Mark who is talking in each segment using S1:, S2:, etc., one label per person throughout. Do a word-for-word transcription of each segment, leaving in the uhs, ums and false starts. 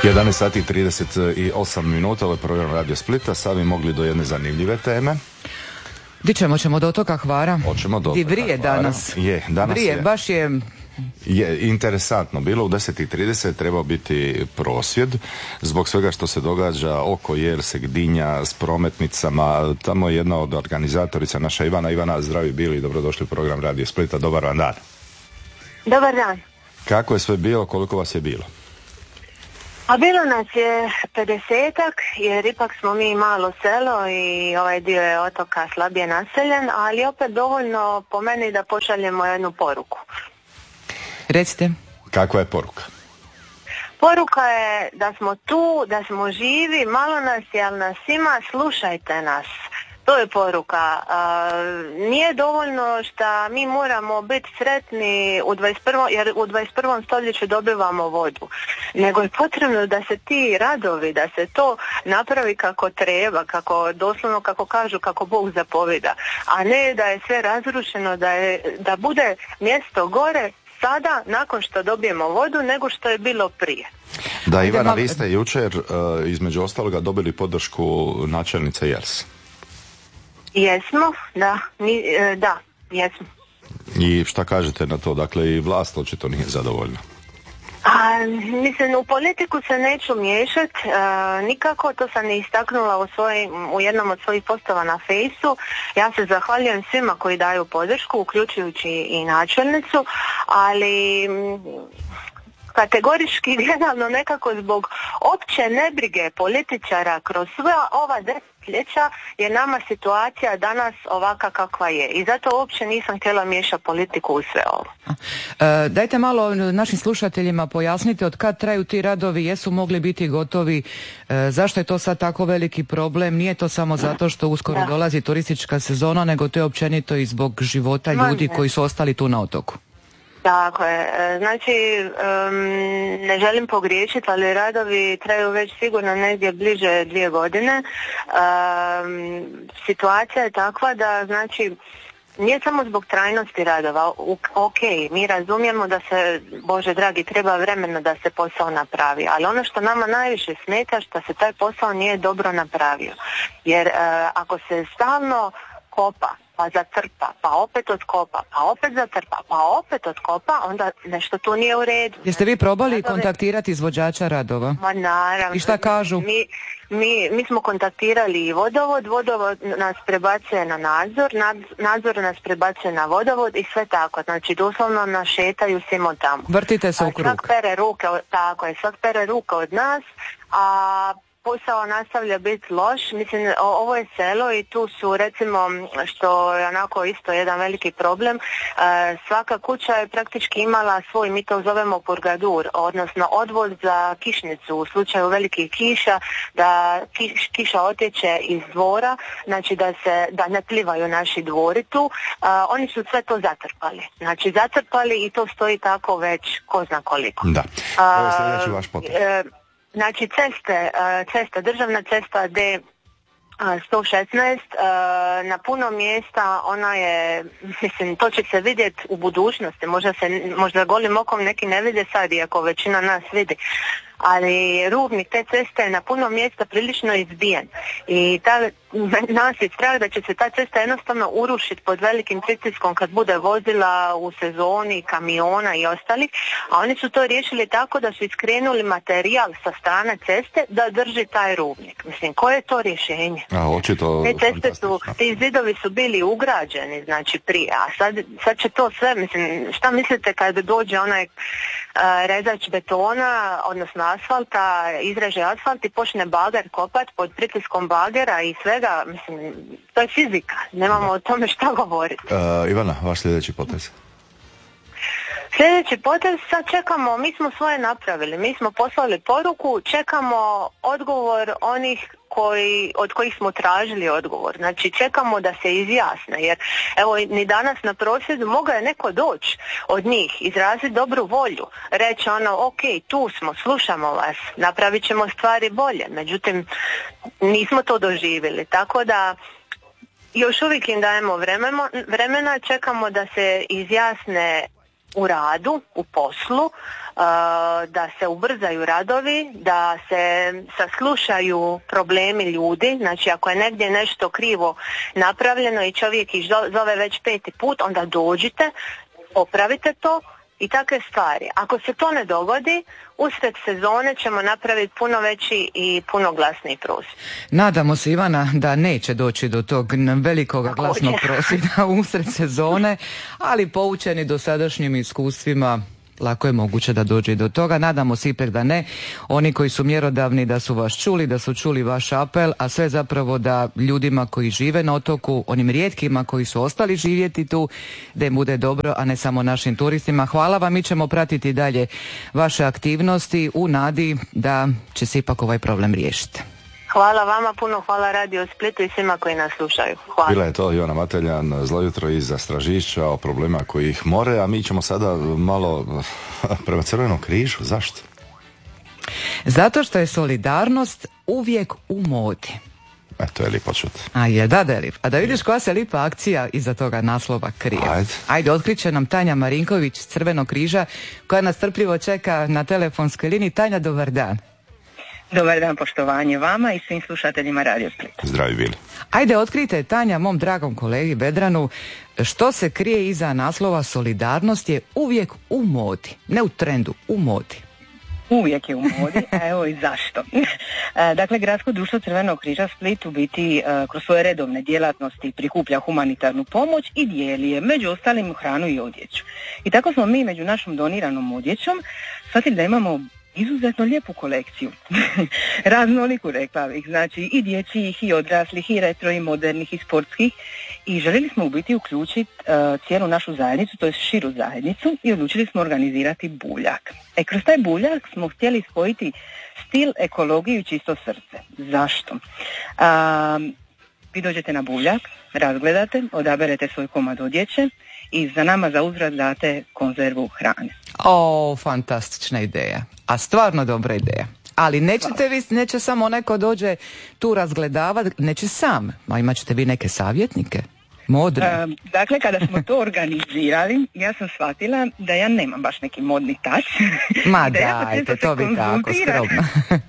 S1: jedanaest sati i trideset osam minuta, ovo je program Radio Splita, sad bi mogli do jedne zanimljive teme.
S2: Di ćemo, ćemo do otoka Hvara?
S1: Hoćemo do
S2: Di
S1: otoka
S2: vrije
S1: Hvara.
S2: danas.
S1: Je, danas
S2: vrije,
S1: je.
S2: baš je...
S1: Je interesantno bilo, u deset i trideset trebao biti prosvjed zbog svega što se događa oko Jerse, Gdinja, s prometnicama. Tamo je jedna od organizatorica, naša Ivana. Ivana, zdravi bili, dobrodošli u program Radio Splita, dobar vam dan.
S3: Dobar dan.
S1: Kako je sve bilo, koliko vas je bilo?
S3: A bilo nas je pedesetak, jer ipak smo mi malo selo i ovaj dio je otoka slabije naseljen, ali opet dovoljno po meni da pošaljemo jednu poruku.
S2: Recite.
S1: Kakva je poruka?
S3: Poruka je da smo tu, da smo živi, malo nas je, ali nas ima, slušajte nas. To je poruka. A, nije dovoljno što mi moramo biti sretni u dvadeset prvom jer u dvadeset prvom stoljeću dobivamo vodu. Nego je potrebno da se ti radovi, da se to napravi kako treba, kako doslovno kako kažu, kako Bog zapovida. A ne da je sve razrušeno, da, je, da bude mjesto gore sada nakon što dobijemo vodu nego što je bilo prije.
S1: Da, Ivana, vi ste jučer uh, između ostaloga dobili podršku načelnice Jerse.
S3: Jesmo, da, mi, e, da, jesmo.
S1: I šta kažete na to? Dakle, i vlast očito nije zadovoljna.
S3: A, mislim, u politiku se neću miješati, nikako, to sam i istaknula u, svojim, u jednom od svojih postova na Fejsu. Ja se zahvaljujem svima koji daju podršku, uključujući i načelnicu, ali kategorički gledano nekako zbog opće nebrige političara kroz sva ova desetljeća je nama situacija danas ovaka kakva je. I zato uopće nisam htjela miješati politiku u sve ovo.
S2: E, dajte malo našim slušateljima pojasnite od kad traju ti radovi, jesu mogli biti gotovi, e, zašto je to sad tako veliki problem, nije to samo zato što uskoro da. dolazi turistička sezona, nego to je općenito i zbog života ljudi koji su ostali tu na otoku.
S3: Tako je, znači um, ne želim pogriješiti, ali radovi traju već sigurno negdje bliže dvije godine. Um, situacija je takva da znači nije samo zbog trajnosti radova, U, ok, mi razumijemo da se, Bože dragi, treba vremena da se posao napravi, ali ono što nama najviše smeta što se taj posao nije dobro napravio, jer uh, ako se stalno kopa, pa zatrpa, pa opet otkopa, pa opet zatrpa, pa opet otkopa, onda nešto tu nije u redu.
S2: Jeste vi probali Radove... kontaktirati izvođača radova?
S3: Ma naravno.
S2: I šta kažu?
S3: Mi, mi, mi smo kontaktirali i vodovod, vodovod nas prebacuje na nadzor, nadzor nas prebacuje na vodovod i sve tako. Znači doslovno nas šetaju svima tamo.
S2: Vrtite se u krug.
S3: Svak pere ruke, tako je, svak pere ruke od nas, a posao nastavlja biti loš. Mislim, ovo je selo i tu su recimo, što je onako isto jedan veliki problem, svaka kuća je praktički imala svoj, mi to zovemo purgadur, odnosno odvoz za kišnicu u slučaju velikih kiša, da kiš, kiša otječe iz dvora, znači da se da ne plivaju naši dvori tu. Oni su sve to zatrpali. Znači zatrpali i to stoji tako već ko zna koliko.
S1: Da. Ovo je sljedeći vaš potez.
S3: Znači ceste, cesta, državna cesta D sto šesnaest, na puno mjesta ona je, mislim, to će se vidjeti u budućnosti, možda se, možda golim okom neki ne vide sad, iako većina nas vidi, ali rubnik te ceste je na puno mjesta prilično izbijen i ta, nas je strah da će se ta cesta jednostavno urušiti pod velikim pritiskom kad bude vozila u sezoni, kamiona i ostalih, a oni su to riješili tako da su iskrenuli materijal sa strane ceste da drži taj rubnik. Mislim, koje je to rješenje?
S1: A, očito
S3: te ceste su, ti zidovi su bili ugrađeni, znači prije, a sad, sad će to sve, mislim, šta mislite kad dođe onaj uh, rezač betona, odnosno asfalta, izreže asfalt i počne bager kopat pod pritiskom bagera i svega, mislim, to je fizika, nemamo o tome šta govoriti.
S1: Uh, Ivana, vaš sljedeći potez.
S3: Sljedeći potez, sad čekamo, mi smo svoje napravili, mi smo poslali poruku, čekamo odgovor onih koji, od kojih smo tražili odgovor. Znači čekamo da se izjasne, jer evo ni danas na prosvjedu mogao je neko doći od njih, izraziti dobru volju, reći ono, ok, tu smo, slušamo vas, napravit ćemo stvari bolje, međutim nismo to doživjeli, tako da još uvijek im dajemo vremena, vremena čekamo da se izjasne u radu, u poslu, uh, da se ubrzaju radovi, da se saslušaju problemi ljudi. Znači ako je negdje nešto krivo napravljeno i čovjek ih zove već peti put, onda dođite, popravite to i takve stvari. Ako se to ne dogodi, usred sezone ćemo napraviti puno veći i puno glasniji prosvjed.
S2: Nadamo se, Ivana, da neće doći do tog velikog glasnog prosvjeda usred sezone, ali poučeni dosadašnjim iskustvima lako je moguće da dođe i do toga. Nadamo se ipak da ne. Oni koji su mjerodavni da su vas čuli, da su čuli vaš apel, a sve zapravo da ljudima koji žive na otoku, onim rijetkima koji su ostali živjeti tu, da im bude dobro, a ne samo našim turistima. Hvala vam, mi ćemo pratiti dalje vaše aktivnosti u nadi da će se ipak ovaj problem riješiti.
S3: Hvala vama puno, hvala Radio Splitu i svima koji nas slušaju. Hvala.
S1: Bila je to Ivana Mateljan, zlo jutro iz Stražišća o problema koji ih more, a mi ćemo sada malo prema Crvenom križu. Zašto?
S2: Zato što je solidarnost uvijek u modi.
S1: Eto je lipo čuti.
S2: A je, da, da je lipo. A da vidiš koja se lipa akcija iza toga naslova krije.
S1: Ajde.
S2: Ajde, otkrit će nam Tanja Marinković s Crvenog križa, koja nas strpljivo čeka na telefonskoj liniji. Tanja, dobar dan.
S4: Dobar dan, poštovanje vama i svim slušateljima Radio Split.
S1: Zdravi bili.
S2: Ajde, otkrite, Tanja, mom dragom kolegi Vedranu, što se krije iza naslova solidarnost je uvijek u modi, ne u trendu, u modi.
S4: Uvijek je u modi, a evo i zašto. Dakle, Gradsko društvo Crvenog križa Split u biti kroz svoje redovne djelatnosti prikuplja humanitarnu pomoć i dijeli je, među ostalim, hranu i odjeću. I tako smo mi među našom doniranom odjećom shvatili da imamo izuzetno lijepu kolekciju, raznoliku, rekla bih, znači i dječjih i odraslih i retro i modernih i sportskih, i željeli smo u biti uključiti uh, cijelu našu zajednicu, to je širu zajednicu, i odlučili smo organizirati buljak. E kroz taj buljak smo htjeli spojiti stil, ekologiju i čisto srce. Zašto? Uh, vi dođete na buljak, razgledate, odaberete svoj komad odjeće i za nama za uzvrat date konzervu hrane.
S2: O, fantastična ideja. A stvarno dobra ideja. Ali nećete vi, neće samo neko dođe tu razgledavati, neće sam, a imat ćete vi neke savjetnike, modne.
S4: E, dakle, kada smo to organizirali, ja sam shvatila da ja nemam baš neki modni tač.
S2: Ma dajte, to bi tako skromno.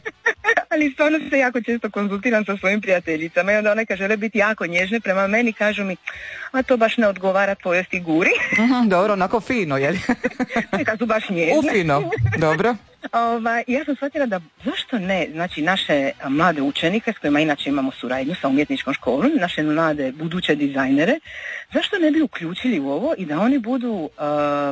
S4: Ali stvarno se jako često konzultiram sa svojim prijateljicama i onda one kad žele biti jako nježne prema meni kažu mi, a to baš ne odgovara tvojoj figuri.
S2: Uh-huh, dobro, onako fino, jel?
S4: Kad su baš nježne.
S2: Ufino, dobro.
S4: Ova, ja sam shvatila da zašto ne, znači naše mlade učenike s kojima inače imamo suradnju sa umjetničkom školom, naše mlade buduće dizajnere, zašto ne bi uključili u ovo i da oni budu uh,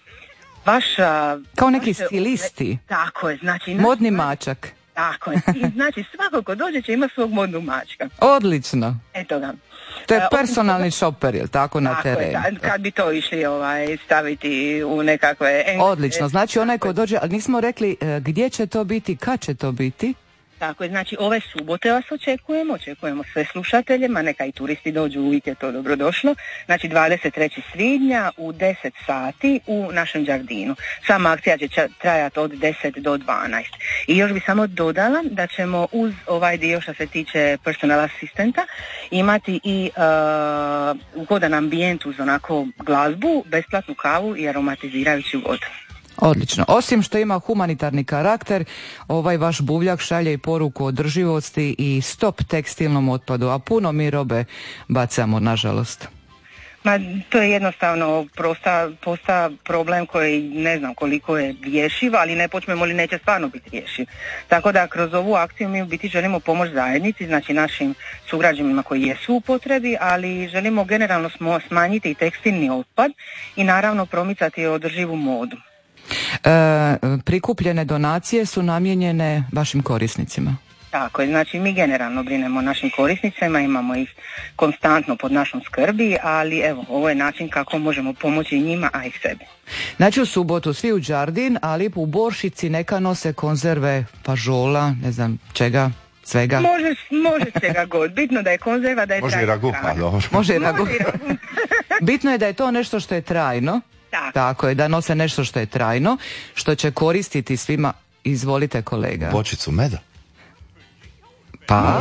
S4: vaša...
S2: Kao neki
S4: vaše,
S2: stilisti.
S4: Tako je, znači...
S2: Modni
S4: naš,
S2: mačak.
S4: Tako je, i znači svako ko dođe će ima svog modnog mačka.
S2: Odlično.
S4: Eto ga.
S2: To je personalni šoper, jel tako, na
S4: tako
S2: terenu?
S4: Je, kad bi to išli ovaj, staviti u nekakve...
S2: Odlično, znači onaj ko dođe, ali nismo rekli gdje će to biti, kad će to biti?
S4: Tako je, znači ove subote vas očekujemo, očekujemo sve slušatelje, ma neka i turisti dođu, uvijek je to dobrodošlo. Znači dvadeset trećeg svibnja u deset sati u našem Đardinu. Sama akcija će trajati od deset do dvanaest. I još bi samo dodala da ćemo uz ovaj dio što se tiče personal asistenta imati i uh, ugodan ambijent uz onako glazbu, besplatnu kavu i aromatizirajuću vodu.
S2: Odlično. Osim što ima humanitarni karakter, ovaj vaš buvljak šalje i poruku održivosti i stop tekstilnom otpadu, a puno mi robe bacamo, nažalost.
S4: Ma, to je jednostavno prosta, prosta problem koji ne znam koliko je rješiv, ali ne počnemo li neće stvarno biti rješiv. Tako da kroz ovu akciju mi u biti želimo pomoć zajednici, znači našim sugrađanima koji jesu u potrebi, ali želimo generalno smo smanjiti i tekstilni otpad i naravno promicati održivu modu.
S2: E, prikupljene donacije su namijenjene vašim korisnicima.
S4: Tako je, znači mi generalno brinemo o našim korisnicima, imamo ih konstantno pod našom skrbi, ali evo, ovo je način kako možemo pomoći njima, a i sebi.
S2: Znači u subotu svi u Đardin, ali u Boršici neka nose konzerve fažola, ne znam čega, svega.
S4: Može, može čega god, bitno da je konzerva, da je
S1: može i ragu, a dobro.
S2: Može i ragu. Bitno je da je to nešto što je trajno.
S4: Tako.
S2: Tako je, da nose nešto što je trajno, što će koristiti svima. Izvolite, kolega.
S1: Bočicu meda.
S2: Pa,
S1: može,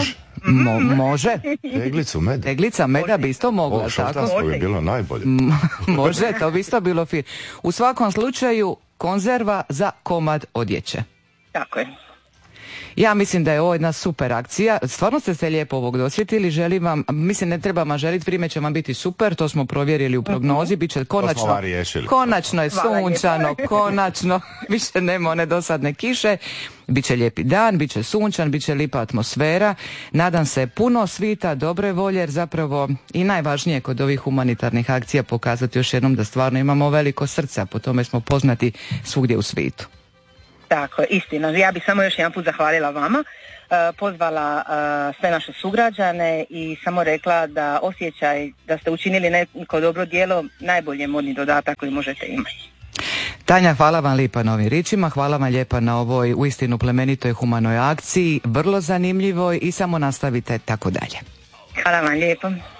S2: Mo- može.
S1: Teglicu meda.
S2: Teglica meda bi isto mogla,
S1: O,
S2: tako?
S1: šaltansko bi bilo najbolje.
S2: Može, to bi isto bilo fin. U svakom slučaju, konzerva za komad odjeće.
S4: Tako je.
S2: Ja mislim da je ovo jedna super akcija. Stvarno ste se lijepo ovog dosjetili. Želim vam, mislim ne treba vam želiti, vrijeme će vam biti super, to smo provjerili u prognozi, bit će konačno, konačno je sunčano, konačno, više nema one dosadne kiše, bit će lijepi dan, bit će sunčan, bit će lijepa atmosfera. Nadam se puno svita, dobre volje, jer zapravo i najvažnije kod ovih humanitarnih akcija pokazati još jednom da stvarno imamo veliko srce, a po tome smo poznati svugdje u svijetu.
S4: Tako, istina. Ja bih samo još jedan put zahvalila vama, pozvala sve naše sugrađane i samo rekla da osjećaj da ste učinili neko dobro djelo najbolje modni dodatak koji možete imati.
S2: Tanja, hvala vam lijepa na ovim ričima, hvala vam lijepa na ovoj uistinu plemenitoj humanoj akciji, vrlo zanimljivoj i samo nastavite tako dalje.
S4: Hvala vam lijepo.